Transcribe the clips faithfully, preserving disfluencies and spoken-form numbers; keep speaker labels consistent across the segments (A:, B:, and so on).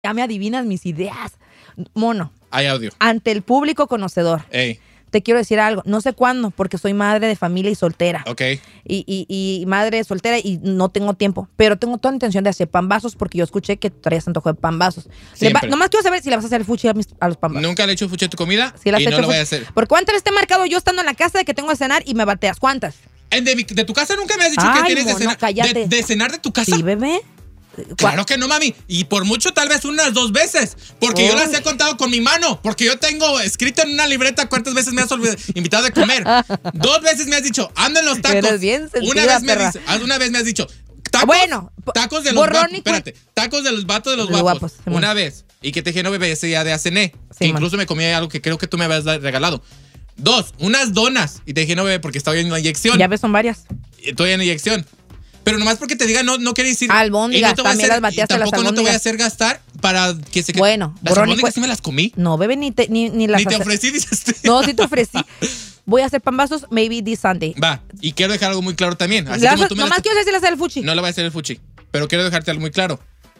A: Ya me adivinas mis ideas. Mono.
B: Hay audio.
A: Ante el público conocedor.
B: Ey.
A: Te quiero decir algo. No sé cuándo, porque soy madre de familia y soltera.
B: Ok.
A: Y, y, y madre soltera y no tengo tiempo. Pero tengo toda la intención de hacer pambazos porque yo escuché que traías antojo de pambazos. Le va, nomás quiero saber si le vas a hacer el fuchi a, mis, a los pambazos.
B: Nunca le he hecho fuchi a tu comida
A: sí,
B: y no lo voy a hacer.
A: ¿Por cuántas veces te he marcado yo estando en la casa de que tengo que cenar y me bateas? ¿Cuántas?
B: ¿De, de tu casa nunca me has dicho
A: Ay,
B: que tienes
A: mono,
B: de cenar?
A: Cállate.
B: De, ¿De cenar de tu casa?
A: Sí, bebé.
B: Claro que no, mami. Y por mucho, tal vez unas dos veces. Porque oh. yo las he contado con mi mano. Porque yo tengo escrito en una libreta cuántas veces me has invitado a comer. Dos veces me has dicho, ando en los tacos.
A: Eres bien sentida,
B: una, vez me
A: perra.
B: dice, una vez me has dicho, tacos,
A: bueno,
B: tacos de los vatos. Espérate, tacos de los vatos de los
A: guapos.
B: guapos.
A: guapos
B: una vez. Y que te dije, no, bebé, ese ya de cené.
A: Sí,
B: que incluso me comí algo que creo que tú me habías regalado. Dos, unas donas. Y te dije, no, bebé, porque estaba en una inyección.
A: Ya ves, son varias.
B: Estoy en inyección. Pero nomás porque te diga, no, no quiere decir.
A: Albóndigas,
B: no
A: también
B: hacer,
A: las bateaste las
B: tampoco no te voy a hacer gastar para que se...
A: Bueno,
B: ¿Las albóndigas sí me las comí?
A: No, bebé, ni, te, ni, ni las...
B: Ni te hacer. ofrecí, dices tú.
A: No, sí te ofrecí. Voy a hacer pambazos maybe this Sunday.
B: Va, y quiero dejar algo muy claro también. Así
A: como
B: como tú me
A: nomás
B: las...
A: quiero decirle hacer el fuchi.
B: No le voy a hacer el fuchi, pero quiero dejarte algo muy claro.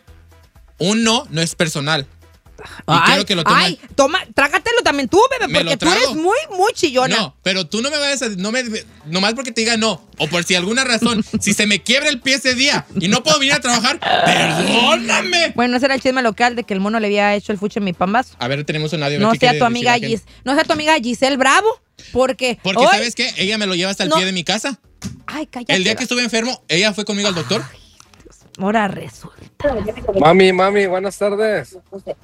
B: Un no no es personal. Y
A: ay,
B: quiero que lo tomes.
A: Ay, toma, trágatelo también tú, bebé, porque tú eres muy, muy chillona.
B: No, pero tú no me vayas a... No me, nomás porque te diga no, o por si alguna razón, si se me quiebra el pie ese día y no puedo venir a trabajar, perdóname.
A: Bueno, ese era el chisme local de que el mono le había hecho el fuchi en mi pambazo.
B: A ver, tenemos un audio.
A: No sea tu amiga Gis, no sea tu amiga Giselle Bravo, porque...
B: Porque, hoy, ¿sabes qué? Ella me lo lleva hasta el no. pie de mi casa.
A: Ay, cállate.
B: El día que estuve enfermo, ella fue conmigo al doctor.
A: Ay, Dios, ahora resulta.
C: Mami, mami, buenas tardes.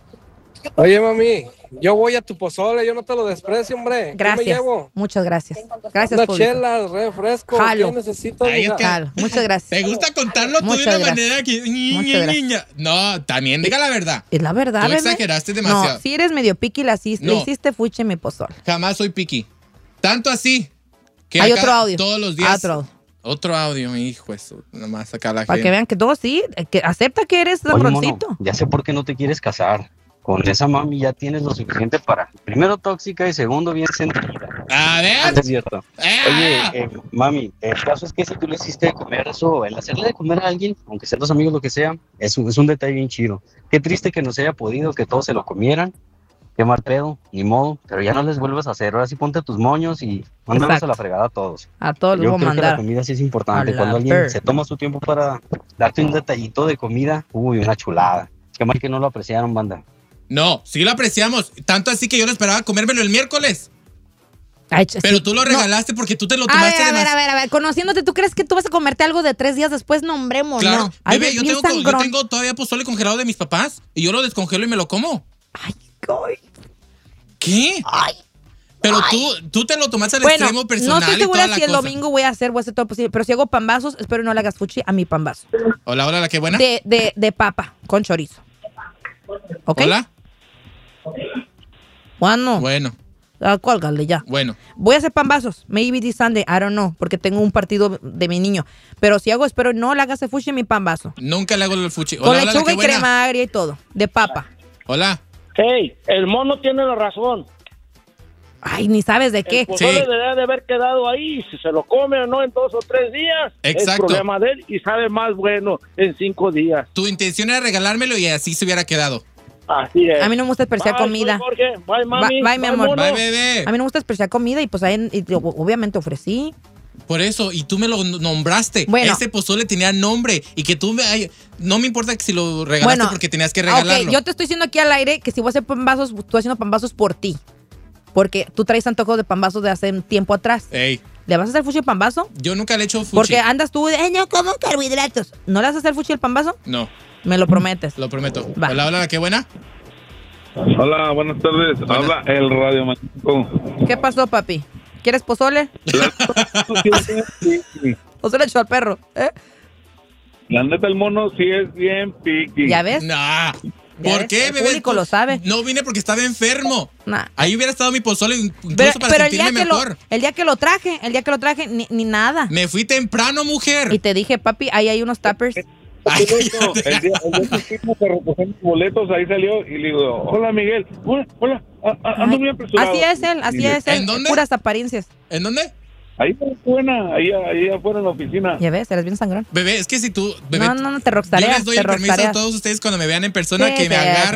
C: Oye, mami, yo voy a tu pozole, yo no te lo desprecio, hombre.
A: Gracias.
C: ¿Qué me llevo?
A: Muchas gracias. Gracias,
C: Una chela, refresco.
A: Jalo.
C: ¿Qué necesito?
B: Ay, es que,
A: Jalo. Muchas gracias.
B: ¿Te gusta contarlo tú de una manera que... Niña, niña. No, también diga la verdad.
A: Es la verdad,
B: Tú
A: bebé.
B: exageraste demasiado.
A: No, si eres medio piqui, la hiciste,
B: no.
A: le hiciste fuchi en mi pozole.
B: Jamás soy piqui. Tanto así que
A: hay
B: acá,
A: otro audio.
B: Todos los días...
A: Otro audio.
B: Otro audio, mi hijo, eso. Nomás acá la gente.
A: Para que vean que todo sí, que acepta que eres lamboncito.
D: Ya sé por qué no te quieres casar. Con esa mami ya tienes lo suficiente para, primero, tóxica y segundo, bien sentida.
B: A ver.
D: Es cierto.
B: ¡Ah!
D: Oye, eh, mami, el caso es que si tú le hiciste de comer eso, el hacerle de comer a alguien, aunque sean dos amigos, lo que sea, es un, es un detalle bien chido. Qué triste que no se haya podido, que todos se lo comieran. Qué mal pedo, ni modo, pero ya no les vuelvas a hacer. Ahora sí ponte tus moños y mándalos a la fregada a todos.
A: A todos los voy a mandar.
D: Yo creo que la comida sí es importante. Cuando alguien per. se toma su tiempo para darte un detallito de comida, uy, una chulada. Qué mal que no lo apreciaron, banda.
B: No, sí lo apreciamos. Tanto así que yo lo esperaba comérmelo el miércoles.
A: Ay,
B: pero
A: sí.
B: tú lo regalaste no. porque tú te lo
A: a
B: tomaste
A: ver, a
B: de
A: ver,
B: más.
A: a ver, a ver, conociéndote, ¿tú crees que tú vas a comerte algo de tres días después? No, hombre, mono.
B: Claro,
A: Ay,
B: bebé, yo tengo, yo tengo todavía pozole congelado de mis papás y yo lo descongelo y me lo como.
A: Ay, ay.
B: ¿Qué?
A: Ay.
B: Pero
A: Ay.
B: tú, tú te lo tomaste al
A: bueno,
B: extremo personal.
A: No estoy segura
B: y toda
A: si
B: la
A: el
B: cosa.
A: domingo voy a hacer, voy a hacer todo lo posible. Pero si hago pambazos, espero no le hagas fuchi a mi pambazo.
B: Hola, hola, la que buena.
A: De, de, de papa, con chorizo. ¿Ok?
B: Hola.
A: Bueno.
B: Bueno.
A: Ah, cuélgale ya.
B: Bueno.
A: Voy a hacer pambazos. Maybe this Sunday. I don't know. Porque tengo un partido de mi niño. Pero si hago, espero no le hagas el fuchi a mi pambazo.
B: Nunca le hago el fuchi. Hola,
A: con
B: hola,
A: lechuga y
B: buena.
A: crema agria y todo. De papa.
B: Hola.
E: Hey, el mono tiene la razón.
A: Ay, ni sabes de qué.
E: El pozole sí. debería de haber quedado ahí. Si se lo come o no en dos o tres días,
B: exacto.
E: es problema de él y sabe más bueno en cinco días.
B: Tu intención era regalármelo y así se hubiera quedado.
E: Así es.
A: A mí no me gusta despreciar
E: bye,
A: comida.
E: Jorge. Bye, mami.
A: Bye, bye mi amor.
B: Bye, bebé.
A: A mí no me gusta despreciar comida y pues ahí, y, obviamente ofrecí.
B: Por eso, y tú me lo nombraste.
A: Bueno.
B: Ese pozole tenía nombre y que tú me... Ay, no me importa que si lo regalaste bueno, porque tenías que regalarlo.
A: Ok, yo te estoy diciendo aquí al aire que si voy a hacer pambazos, estoy haciendo pambazos por ti. Porque tú traes antojo de pambazos de hace un tiempo atrás.
B: Ey.
A: ¿Le vas a hacer fuchi al pambazo?
B: Yo nunca le he hecho fuchi.
A: Porque andas tú de, eh, no como carbohidratos. ¿No le vas a hacer fuchi al pambazo?
B: No.
A: Me lo prometes.
B: Lo prometo.
A: Va.
B: Hola, hola, qué buena.
F: Hola, buenas tardes. Buenas. Habla el Radio Magnífico.
A: ¿Qué pasó, papi? ¿Quieres pozole? Pozole hecho al perro, ¿eh?
F: La neta, el mono sí es bien piqui.
A: ¿Ya ves?
B: Nah. ¿Por
A: ves?
B: qué,
A: el
B: bebé?
A: El público lo sabe.
B: No vine porque estaba enfermo.
A: Nah.
B: Ahí hubiera estado mi pozole incluso
A: pero,
B: para
A: pero
B: sentirme
A: el día
B: mejor.
A: Que lo, el día que lo traje, el día que lo traje, ni, ni nada.
B: Me fui temprano, mujer.
A: Y te dije, papi, ahí hay unos tuppers.
B: Ay,
F: el día, el día que fuimos a recoger mis boletos, ahí salió y le digo, hola Miguel, hola, hola, ando muy apresurado.
A: Así es él, así es él.
B: ¿En dónde?
A: Puras apariencias.
B: ¿En dónde?
F: Ahí buena, ahí, ahí afuera en la oficina.
A: Ya ves, eres bien sangrón.
B: Bebé, es que si tú... Bebé,
A: No, no, no, te rockstareas.
B: yo les doy
A: te
B: el permiso a
A: rockstareas.
B: todos ustedes cuando me vean en persona
A: Sí,
B: que me
A: te-
B: agarren